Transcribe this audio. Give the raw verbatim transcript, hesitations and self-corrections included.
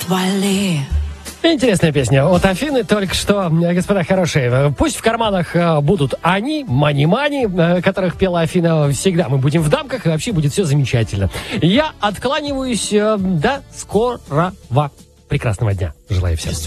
Отвали. Интересная песня от Афины, только что, господа хорошие, пусть в карманах э, будут они, мани-мани, э, которых пела Афина, всегда мы будем в дамках, и вообще будет все замечательно. Я откланиваюсь, э, до скорого. Прекрасного дня. Желаю всем.